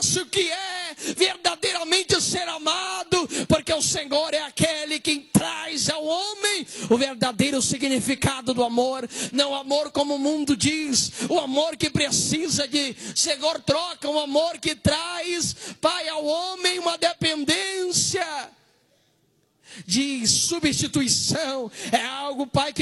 conhece o que é verdadeiramente ser amado, porque o Senhor é aquele que traz ao homem o verdadeiro significado do amor. Não o amor como o mundo diz, o amor que precisa de Senhor troca, um amor que traz, Pai, ao homem uma dependência de substituição. É algo, Pai, que